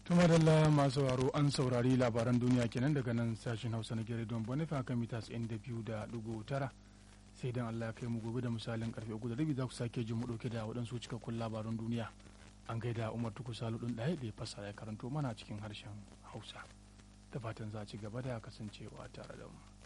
tumadalla masu sauraro an saurari labaran duniya kenan daga nan sashen hausa na gere don bonifa kan mita 92.9 sai dan Allah ya kai mu gobe da misalin karfe 3:30 za ku sake jin mu dauke da waɗansu cikakkun labaran duniya. An gaida Umar Tuku Salu ɗin ɗaya da ya fassara ya karanto mana cikin harshen Hausa. Da fatan za ci gaba da kasancewa tare da mu.